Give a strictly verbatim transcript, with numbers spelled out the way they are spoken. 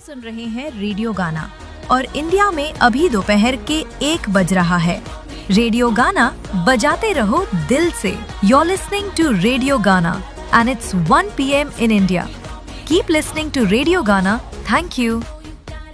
सुन रहे हैं रेडियो गाना और इंडिया में अभी दोपहर के एक बज रहा है। रेडियो गाना बजाते रहो दिल से। You're listening to Radio Gana and it's one p m in India. Keep listening to Radio Gana. Thank you.